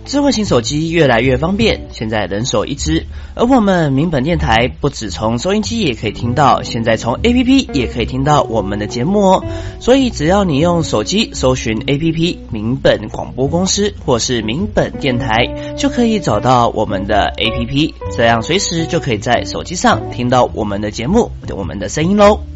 智慧型手机越来越方便，现在人手一支。而我们民本电台不只从收音机也可以听到，现在从 APP 也可以听到我们的节目哦。所以只要你用手机搜寻 APP 民本广播公司或是民本电台，就可以找到我们的 APP， 这样随时就可以在手机上听到我们的节目，我们的声音咯。